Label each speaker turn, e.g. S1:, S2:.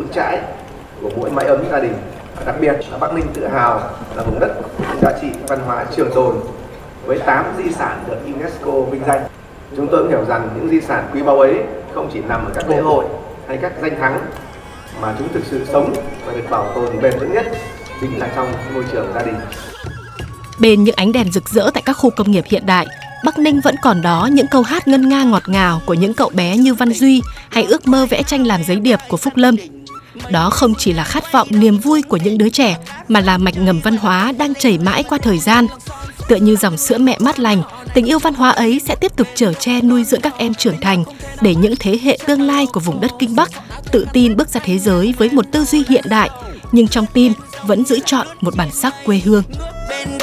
S1: vững chãi của mỗi mái ấm gia đình. Đặc biệt là Bắc Ninh tự hào là vùng đất có giá trị văn hóa trường tồn với 8 di sản được UNESCO vinh danh. Chúng tôi cũng hiểu rằng những di sản quý báu ấy không chỉ nằm ở các lễ hội hay các danh thắng, mà chúng thực sự sống và được bảo tồn bền vững nhất chính là trong môi trường gia đình.
S2: Bên những ánh đèn rực rỡ tại các khu công nghiệp hiện đại, Bắc Ninh vẫn còn đó những câu hát ngân nga ngọt ngào của những cậu bé như Văn Duy hay ước mơ vẽ tranh làm giấy điệp của Phúc Lâm. Đó không chỉ là khát vọng niềm vui của những đứa trẻ, mà là mạch ngầm văn hóa đang chảy mãi qua thời gian. Tựa như dòng sữa mẹ mát lành, tình yêu văn hóa ấy sẽ tiếp tục chở che nuôi dưỡng các em trưởng thành, để những thế hệ tương lai của vùng đất Kinh Bắc tự tin bước ra thế giới với một tư duy hiện đại, nhưng trong tim vẫn giữ trọn một bản sắc quê hương.